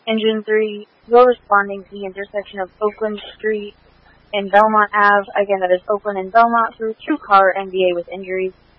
Engine 3, well responding to the intersection of Oakland Street and Belmont Ave. Again, that is Oakland and Belmont through 2-car MVA with injuries.